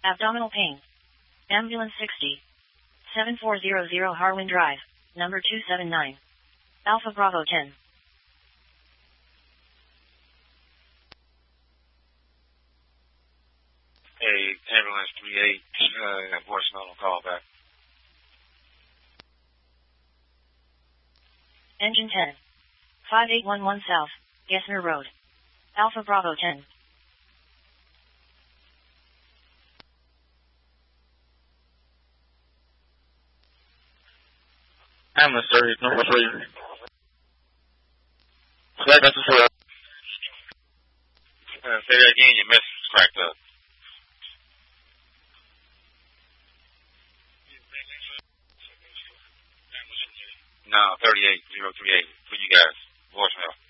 Abdominal pain. Ambulance 60. 7400 Harwin Drive, number 279. Alpha Bravo 10. Hey, ambulance 38, voicemail on call back. Engine 10. 5811 South, Gessner Road. Alpha Bravo 10. Ambulance 30, number 3. Flight message for Say that again, your message was cracked up. No, 38038 for you guys. Voicemail.